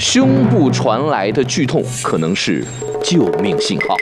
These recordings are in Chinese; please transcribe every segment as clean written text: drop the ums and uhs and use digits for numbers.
胸部传来的剧痛可能是救命信号。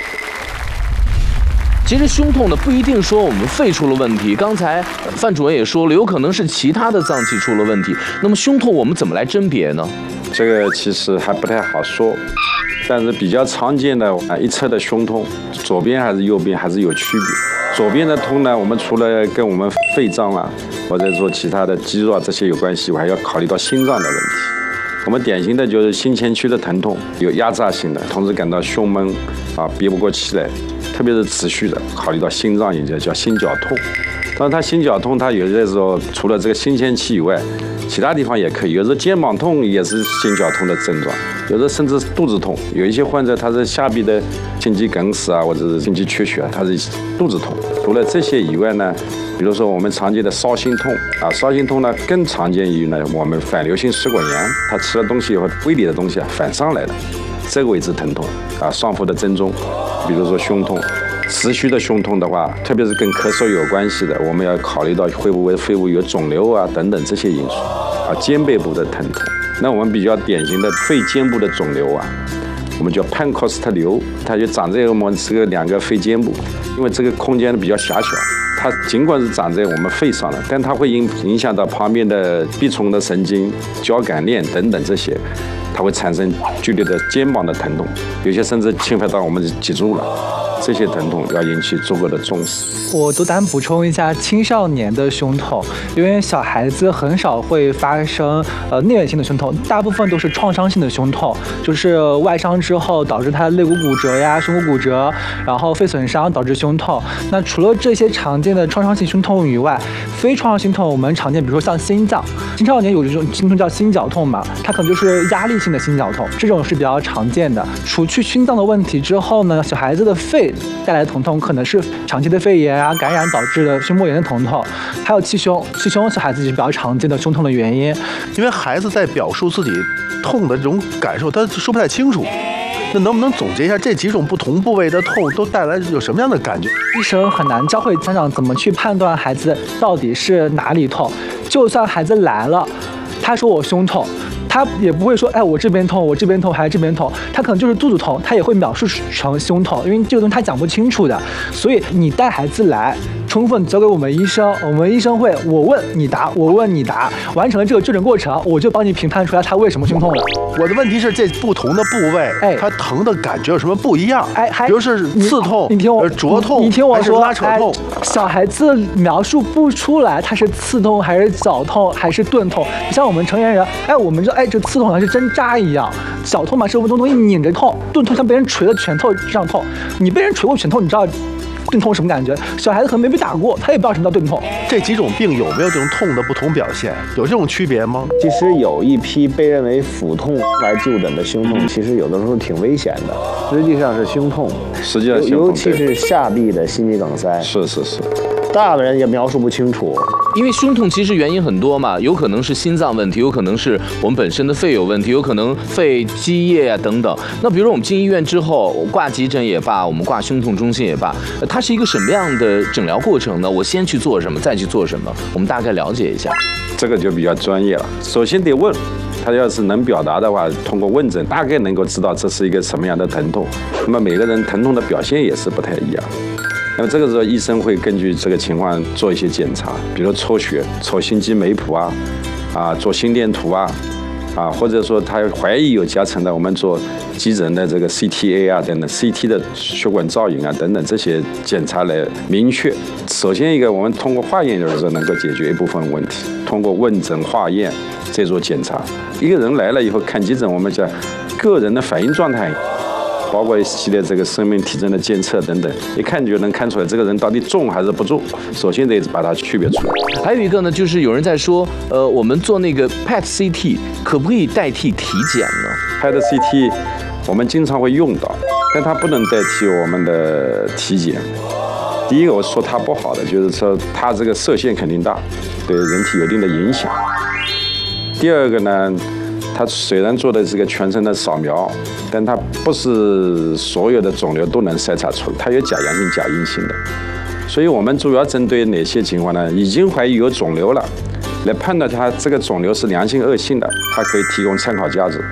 其实胸痛呢，不一定说我们肺出了问题，刚才范主任也说了，有可能是其他的脏器出了问题。那么胸痛我们怎么来甄别呢？ 这个其实还不太好说，但是比较常见的一侧的胸痛，左边还是右边还是有区别。左边的痛呢，我们除了跟我们肺脏啊，或者说其他的肌肉啊这些有关系，我还要考虑到心脏的问题。我们典型的就是心前区的疼痛，有压榨性的，同时感到胸闷啊，憋不过气来，特别是持续的，考虑到心脏也叫心绞痛。当然，它心绞痛，它有的时候除了这个心前区以外，其他地方也可以。有时候肩膀痛也是心绞痛的症状，有时候甚至是肚子痛。有一些患者他是下臂的心肌梗死啊，或者是心肌缺血，他是肚子痛。除了这些以外呢，比如说我们常见的烧心痛啊，烧心痛呢更常见于呢我们反流性食管炎，他吃了东西以后胃里的东西反上来了，这个位置疼痛啊，上腹的正中，比如说胸痛。持续的胸痛的话，特别是跟咳嗽有关系的，我们要考虑到会不会肺部有肿瘤啊等等这些因素啊。肩背部的疼痛，那我们比较典型的肺尖部的肿瘤啊，我们叫潘克斯特瘤，它就长在我们这个两个肺尖部，因为这个空间比较狭小，它尽管是长在我们肺上了，但它会影响到旁边的臂冲的神经、交感链等等这些，它会产生剧烈的肩膀的疼痛，有些甚至侵犯到我们的脊柱了。这些疼痛要引起足够的重视。 我独单补充一下青少年的胸痛，因为小孩子很少会发生内源性的胸痛，大部分都是创伤性的胸痛，就是外伤之后导致他肋骨骨折呀、胸骨骨折，然后肺损伤导致胸痛。那除了这些常见的创伤性胸痛以外，非创伤性痛我们常见，比如说像心脏，青少年有一种心痛叫心绞痛嘛，它可能就是压力性的心绞痛，这种是比较常见的。除去心脏的问题之后呢，小孩子的肺带来的疼痛可能是长期的肺炎啊、感染导致的胸膜炎的疼痛，还有气胸，小孩子是比较常见的胸痛的原因。 因为孩子在表述自己痛的这种感受，他说不太清楚。那能不能总结一下这几种不同部位的痛都带来有什么样的感觉？ 医生很难教会家长怎么去判断孩子到底是哪里痛，就算孩子来了，他说我胸痛。他也不会说，哎，我这边痛，我这边痛，还是这边痛，他可能就是肚子痛，他也会描述成胸痛，因为这个东西他讲不清楚的。所以你带孩子来，充分交给我们医生，我们医生会我问你答，我问你答，完成了这个就诊过程，我就帮你评判出来他为什么胸痛了。 我的问题是，这不同的部位，它疼的感觉有什么不一样？比如是刺痛， 你听我灼痛， 你听我说， 拉扯痛。 小孩子描述不出来，他是刺痛还是绞痛还是钝痛。像我们成年人，我们说，这刺痛好像是针扎一样，绞痛嘛是我们东西拧着痛，钝痛像被人捶了拳头这样痛。你被人捶过拳头，你知道钝痛什么感觉？小孩子可能没被打过，他也不知道什么叫钝痛。 这几种病有没有这种痛的不同表现？有这种区别吗？ 其实有一批被认为腹痛来就诊的胸痛，其实有的时候挺危险的，实际上是胸痛， 实际上尤其是下臂的心肌梗塞。 是。 大人也描述不清楚， 因为胸痛其实原因很多嘛，有可能是心脏问题，有可能是我们本身的肺有问题，有可能肺积液啊等等。那比如说我们进医院之后，挂急诊也罢，我们挂胸痛中心也罢，它是一个什么样的诊疗过程呢？我先去做什么，再去做什么？我们大概了解一下。 这个就比较专业了，首先得问。他要是能表达的话，通过问诊大概能够知道这是一个什么样的疼痛。那么每个人疼痛的表现也是不太一样。那么这个时候，医生会根据这个情况做一些检查，比如抽血、抽心肌酶谱做心电图或者说他怀疑有夹层的，我们做急诊的这个 CTA 等等 CT 的血管造影等等这些检查来明确。首先一个，我们通过化验有的时候能够解决一部分问题，通过问诊化验再做检查。一个人来了以后看急诊，我们讲个人的反应状态，包括一系列这个生命体征的监测等等，一看就能看出来这个人到底重还是不重。首先得把它区别出来。 还有一个呢，就是有人在说，我们做那个 PET CT 可不可以代替体检呢？ PET CT 我们经常会用到，但它不能代替我们的体检。第一个我说它不好的，就是说它这个射线肯定大，对人体有一定的影响。第二个呢，它虽然做的是个全身的扫描，但它不是所有的肿瘤都能筛查出来，它有假阳性、假阴性的。所以我们主要针对哪些情况呢？已经怀疑有肿瘤了，来判断它这个肿瘤是良性恶性的，它可以提供参考价值。